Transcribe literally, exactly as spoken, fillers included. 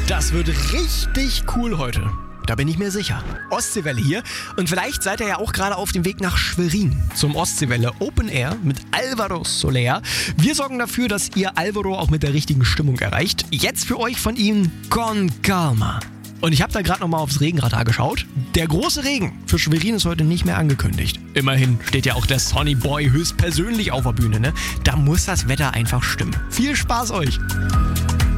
Das wird richtig cool heute. Da bin ich mir sicher. Ostseewelle hier. Und vielleicht seid ihr ja auch gerade auf dem Weg nach Schwerin zum Ostseewelle Open Air mit Alvaro Soler. Wir sorgen dafür, dass ihr Alvaro auch mit der richtigen Stimmung erreicht. Jetzt für euch von ihm Con Calma. Und ich habe da gerade nochmal aufs Regenradar geschaut. Der große Regen für Schwerin ist heute nicht mehr angekündigt. Immerhin steht ja auch der Sonny Boy höchstpersönlich auf der Bühne, ne? Da muss das Wetter einfach stimmen. Viel Spaß euch!